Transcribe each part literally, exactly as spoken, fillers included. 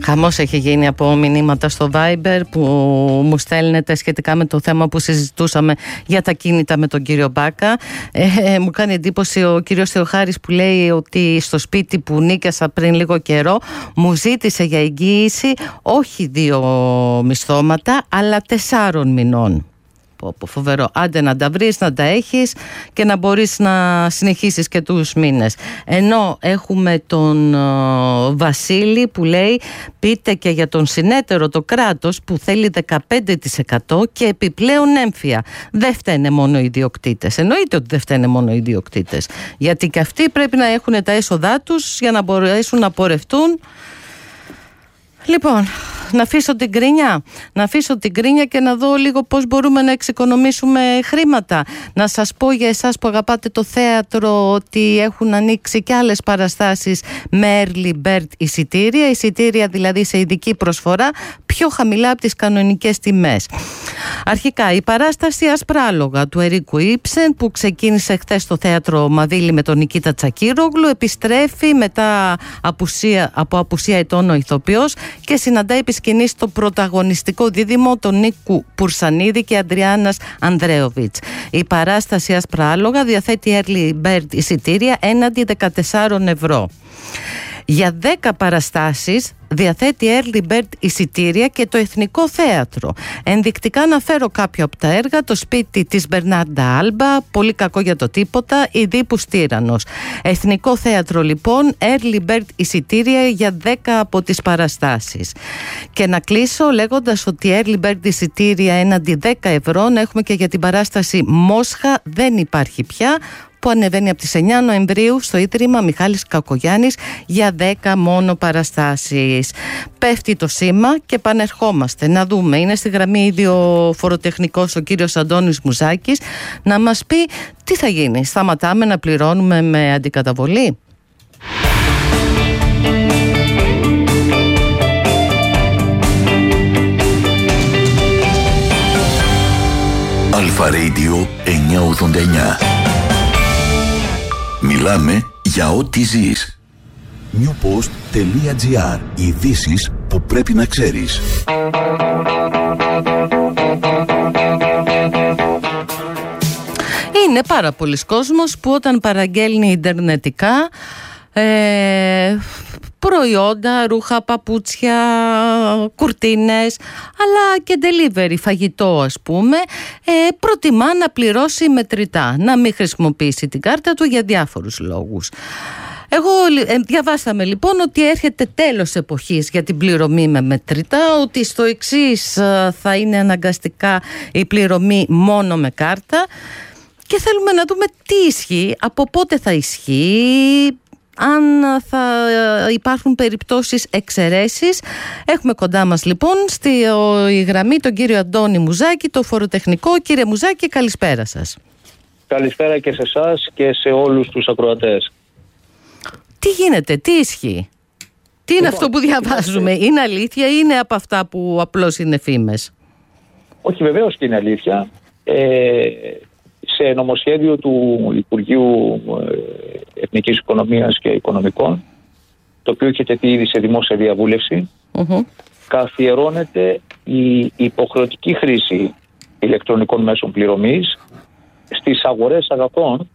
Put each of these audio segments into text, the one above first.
Χαμός έχει γίνει από μηνύματα στο Viber που μου στέλνετε σχετικά με το θέμα που συζητούσαμε για τα κίνητα με τον κύριο Μπάκα. Ε, μου κάνει εντύπωση ο κύριος Θεοχάρης που λέει ότι στο σπίτι που νίκασα πριν λίγο καιρό μου ζήτησε για εγγύηση όχι δύο μισθώματα αλλά τεσσάρων μηνών. Πω, πω, φοβερό. Άντε να τα βρεις, να τα έχεις και να μπορείς να συνεχίσεις και τους μήνες. Ενώ έχουμε τον uh, Βασίλη που λέει πείτε και για τον συνέτερο το κράτος που θέλει δεκαπέντε τοις εκατό και επιπλέον έμφυα. Δεν φταίνε μόνο οι ιδιοκτήτες. Εννοείται ότι δεν φταίνε μόνο οι ιδιοκτήτες. Γιατί και αυτοί πρέπει να έχουν τα έσοδά τους για να μπορέσουν να πορευτούν. Λοιπόν, να αφήσω την κρίνια, να αφήσω την κρίνια και να δω λίγο πώς μπορούμε να εξοικονομήσουμε χρήματα. Να σας πω για εσάς που αγαπάτε το θέατρο ότι έχουν ανοίξει και άλλες παραστάσεις με early bird εισιτήρια, εισιτήρια δηλαδή σε ειδική προσφορά, πιο χαμηλά από τις κανονικές τιμές. Αρχικά η παράσταση Ασπράλογα του Ερίκου Ήψεν που ξεκίνησε χθες στο θέατρο Μαδίλη με τον Νικήτα Τσακίρογλου επιστρέφει μετά απουσία, από απουσία ετών ο ηθοποιός και συναντάει επί σκηνής το πρωταγωνιστικό δίδυμο τον Νίκου Πουρσανίδη και Αντριάννας Ανδρέοβιτς. Η παράσταση Ασπράλογα διαθέτει early bird εισιτήρια έναντι δεκατεσσάρων ευρώ. Για δέκα παραστάσεις διαθέτει early bird εισιτήρια και το Εθνικό Θέατρο. Ενδεικτικά να φέρω κάποιο από τα έργα: το σπίτι της Μπερνάρντα Άλμπα, πολύ κακό για το τίποτα, η Δίπους Τύραννος. Εθνικό Θέατρο λοιπόν, early bird εισιτήρια για δέκα από τις παραστάσεις. Και να κλείσω λέγοντας ότι early bird εισιτήρια έναντι δέκα ευρώ να έχουμε και για την παράσταση Μόσχα δεν υπάρχει πια, που ανεβαίνει από τις εννιά Νοεμβρίου στο Ίδρυμα Μιχάλης Κακογιάννης για δέκα μόνο παραστάσεις. Πέφτει το σήμα και πανερχόμαστε να δούμε. Είναι στη γραμμή ήδη ο φοροτεχνικός ο κύριος Αντώνης Μουζάκης να μας πει τι θα γίνει. Σταματάμε να πληρώνουμε με αντικαταβολή? Αλφα Radio εννιακόσια ογδόντα εννιά. Μιλάμε για ό,τι ζεις. newpost.gr. Ειδήσεις που πρέπει να ξέρεις. Είναι πάρα πολλοί κόσμος που όταν παραγγέλνει ιντερνετικά ε, προϊόντα, ρούχα, παπούτσια, κουρτίνες, αλλά και delivery, φαγητό ας πούμε, ε, προτιμά να πληρώσει μετρητά, να μην χρησιμοποιήσει την κάρτα του για διάφορους λόγους. Εγώ ε, διαβάσαμε λοιπόν ότι έρχεται τέλος εποχής για την πληρωμή με μετρητά, ότι στο εξής ε, θα είναι αναγκαστικά η πληρωμή μόνο με κάρτα και θέλουμε να δούμε τι ισχύει, από πότε θα ισχύει, αν θα υπάρχουν περιπτώσεις εξαιρέσεις. Έχουμε κοντά μας λοιπόν στη η γραμμή τον κύριο Αντώνη Μουζάκη, το φοροτεχνικό. Κύριε Μουζάκη, καλησπέρα σας. Καλησπέρα και σε εσάς και σε όλους τους ακροατές. Τι γίνεται, τι ισχύει, τι είναι λοιπόν αυτό που διαβάζουμε, είναι αλήθεια ή είναι από αυτά που απλώς είναι φήμες? Όχι, βεβαίως και είναι αλήθεια. Ε, σε νομοσχέδιο του Υπουργείου Εθνικής Οικονομίας και Οικονομικών, το οποίο έχει τεθεί ήδη σε δημόσια διαβούλευση, uh-huh. καθιερώνεται η υποχρεωτική χρήση ηλεκτρονικών μέσων πληρωμής στις αγορές αγαθών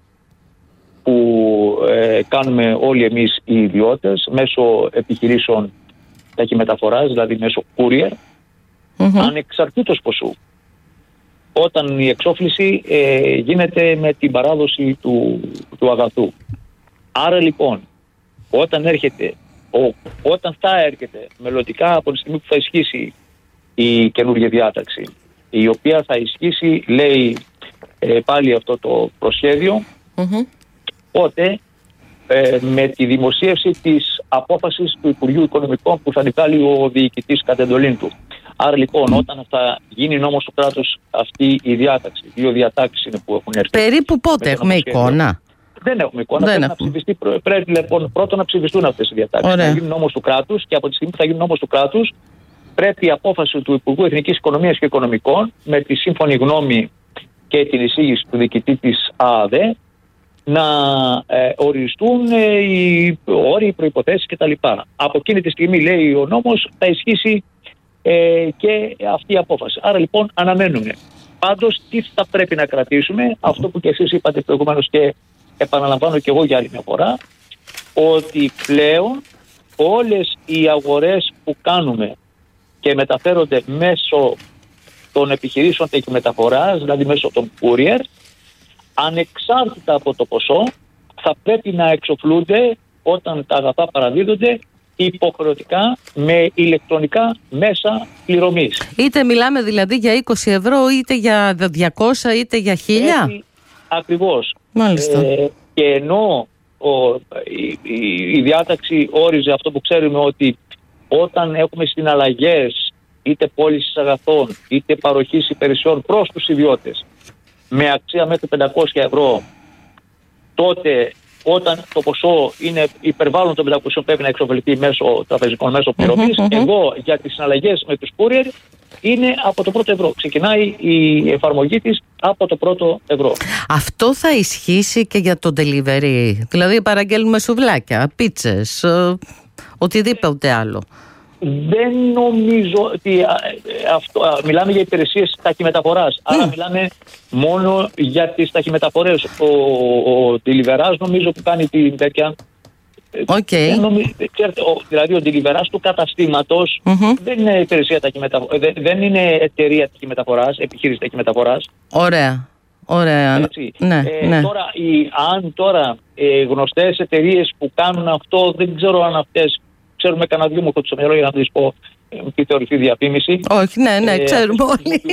που ε, κάνουμε όλοι εμείς οι ιδιώτες μέσω επιχειρήσεων ταχυμεταφοράς, δηλαδή μέσω courier, uh-huh. ανεξαρτήτως ποσού. Όταν η εξόφληση ε, γίνεται με την παράδοση του, του αγαθού. Άρα λοιπόν, όταν έρχεται, ο, όταν θα έρχεται μελλοντικά από τη στιγμή που θα ισχύσει η καινούργια διάταξη, η οποία θα ισχύσει, λέει ε, πάλι αυτό το προσχέδιο, mm-hmm. οπότε ε, με τη δημοσίευση της απόφασης του Υπουργείου Οικονομικών που θα βγάλει ο διοικητής κατ' εντολήν του. Άρα λοιπόν, όταν θα γίνει νόμος του κράτους αυτή η διάταξη, δύο διατάξεις είναι που έχουν έρθει. Περίπου πότε έχουμε εικόνα? Δεν έχουμε εικόνα. Δεν πρέπει, έχουμε. Να ψηφιστεί, πρέπει λοιπόν πρώτον να ψηφιστούν αυτές οι διατάξεις. Να γίνει νόμος του κράτους και από τη στιγμή που θα γίνει νόμος του κράτους, πρέπει η απόφαση του Υπουργού Εθνικής Οικονομίας και Οικονομικών με τη σύμφωνη γνώμη και την εισήγηση του διοικητή της ΑΑΔΕ να ε, οριστούν ε, οι όροι, οι προϋποθέσεις κτλ. Από εκείνη τη στιγμή, λέει ο νόμος, θα ισχύσει ε, και αυτή η απόφαση. Άρα λοιπόν αναμένουμε. Πάντως τι θα πρέπει να κρατήσουμε, αυτό που και εσείς είπατε προηγουμένως και επαναλαμβάνω και εγώ για άλλη μια φορά, ότι πλέον όλες οι αγορές που κάνουμε και μεταφέρονται μέσω των επιχειρήσεων ταχυμεταφοράς, δηλαδή μέσω των courier, ανεξάρτητα από το ποσό, θα πρέπει να εξοφλούνται όταν τα αγαθά παραδίδονται υποχρεωτικά με ηλεκτρονικά μέσα πληρωμής. Είτε μιλάμε δηλαδή για είκοσι ευρώ, είτε για διακόσια, είτε για χίλια. Έτσι, ακριβώς. Μάλιστα. Ε, και ενώ ο, η, η, η διάταξη όριζε αυτό που ξέρουμε, ότι όταν έχουμε συναλλαγές είτε πώλησης αγαθών είτε παροχής υπηρεσιών προς τους ιδιώτες με αξία μέχρι πεντακόσια ευρώ, τότε όταν το ποσό είναι υπερβάλλον των πεντακόσια πρέπει να εξοφεληθεί μέσω τραπεζικών μέσω πληρωμής. Mm-hmm, mm-hmm. Εδώ για τις συναλλαγές με τους courier είναι από το πρώτο ευρώ. Ξεκινάει η εφαρμογή της από το πρώτο ευρώ. Αυτό θα ισχύσει και για το delivery? Δηλαδή παραγγέλνουμε σουβλάκια, πίτσες, οτιδήποτε άλλο? Δεν νομίζω ότι αυτό, μιλάμε για υπηρεσίες ταχυμεταφοράς. Mm. Άρα μιλάμε μόνο για τις ταχυμεταφορές. Ο, ο, ο deliverás νομίζω που κάνει την τέτοια. Okay. Νομίζω, ξέρετε, ο, δηλαδή ο deliverás του καταστήματος mm-hmm. δεν είναι υπηρεσία ταχυμεταφοράς. Δεν, δεν είναι εταιρεία ταχυμεταφοράς, επιχείρηση ταχυμεταφοράς. Ωραία. Ωραία. Ναι, ε, ναι. Τώρα, οι, αν τώρα ε, γνωστές εταιρείες που κάνουν αυτό, δεν ξέρω αν αυτές. Ξέρουμε κανένα δυο μου έχω στο μυαλό για να τους πω τι θεωρηθεί διαφήμιση. Όχι, ναι, ναι, ε, ξέρουμε όλοι.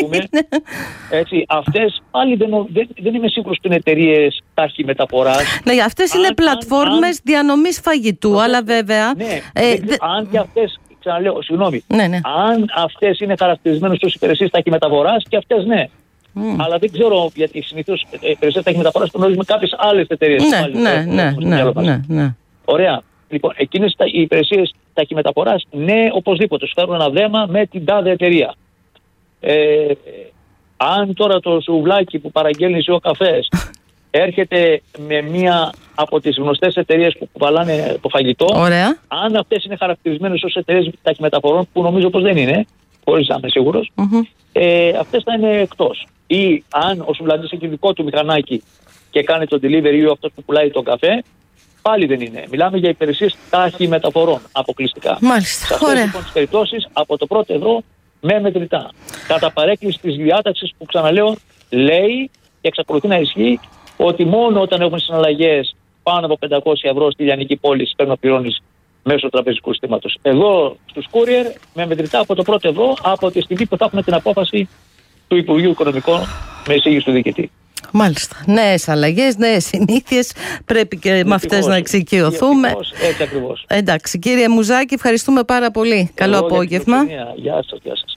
Έτσι, αυτές πάλι δεν, δεν, δεν είμαι σίγουρος που είναι εταιρείες ταχυμεταφοράς. Ναι, αυτές είναι πλατφόρμες αν, διανομής φαγητού, αν, αλλά βέβαια... Ναι, ε, δε, αν και αυτές, ξαναλέω, συγγνώμη, ναι, ναι. αν αυτές είναι χαρακτηρισμένες ως υπηρεσίες ταχυμεταφοράς και αυτές ναι. Mm. Αλλά δεν ξέρω, γιατί συνήθως υπηρεσίες ταχυμεταφοράς γνωρίζουμε κάποιες άλλες εταιρείες. Ναι, ναι, ναι, ναι, ναι, ναι. Ωραία. Λοιπόν, εκείνες οι υπηρεσίες ταχυμεταφοράς, ναι, οπωσδήποτε, σου φέρουν ένα δέμα με την τάδε εταιρεία. Ε, αν τώρα το σουβλάκι που παραγγέλνεις ο καφές έρχεται με μία από τις γνωστές εταιρείες που κουβαλάνε το φαγητό, ωραία. Αν αυτές είναι χαρακτηρισμένες ως εταιρείες ταχυμεταφορών, που νομίζω πως δεν είναι, χωρίς να είμαι σίγουρος, mm-hmm. ε, αυτές θα είναι εκτός. Ή αν ο σουβλαντής έχει δικό του μηχανάκι και κάνει το delivery ή αυτός που πουλάει τον καφέ, πάλι δεν είναι. Μιλάμε για υπηρεσίες ταχυμεταφορών αποκλειστικά. Μάλιστα. Σε αυτές λοιπόν τις περιπτώσεις από το πρώτο ευρώ με μετρητά. Κατά παρέκκληση της διάταξης που ξαναλέω λέει και εξακολουθεί να ισχύει ότι μόνο όταν έχουν συναλλαγές πάνω από πεντακόσια ευρώ στη λιανική πώληση πρέπει να πληρώνεις μέσω τραπεζικού συστήματος. Εδώ στους courier με μετρητά από το πρώτο ευρώ από τη στιγμή που θα έχουμε την απόφαση του Υπουργείου Οικονομικών με εισήγηση του διοικητή. Μάλιστα. Νέες αλλαγές, νέες συνήθειες. Πρέπει και Ευτυχώς. με αυτές να εξοικειωθούμε. Έτσι ακριβώς. Εντάξει. Κύριε Μουζάκη, ευχαριστούμε πάρα πολύ. Εγώ Καλό απόγευμα. Γεια σας, γεια σας.